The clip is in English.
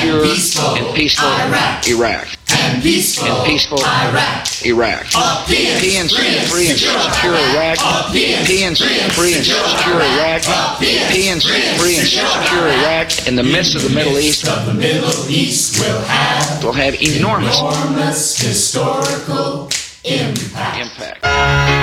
secure and peaceful Iraq. And peaceful Iraq. PNC, free and secure Iraq. PNC, free and secure Iraq. PNC, free and secure Iraq. In the midst of the Middle East, will have enormous historical impact.